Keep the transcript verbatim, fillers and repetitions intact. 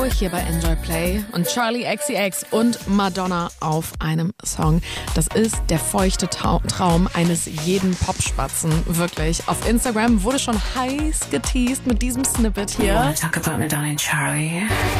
Hier bei Enjoy Play und Charli X C X und Madonna auf einem Song. Das ist der feuchte Tau- Traum eines jeden Popspatzen, wirklich. Auf Instagram wurde schon heiß geteased mit diesem Snippet hier. Talk about Madonna and Charli.